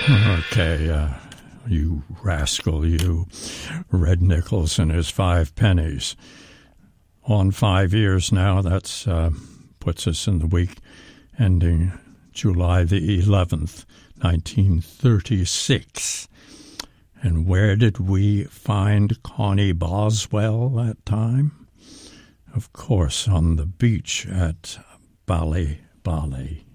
Okay, you rascal, you. Red Nichols and his 5 pennies. On 5 years now, that's puts us in the week ending July the 11th, 1936. And where did we find Connie Boswell that time? Of course, on the beach at Bali.